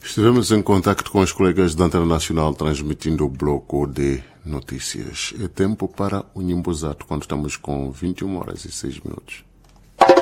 Estivemos em contacto com os colegas da Antena Nacional transmitindo o bloco de notícias. É tempo para o Nhimbozato, quando estamos com 21 horas e 6 minutos.